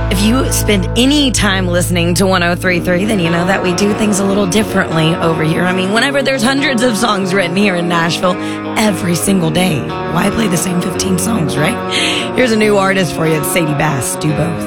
If you spend any time listening to 103.3, then you know that we do things a little differently over here. I mean, whenever there's hundreds of songs written here in Nashville every single day, why play the same 15 songs, right? Here's a new artist for you. It's Sadie Bass. Do both.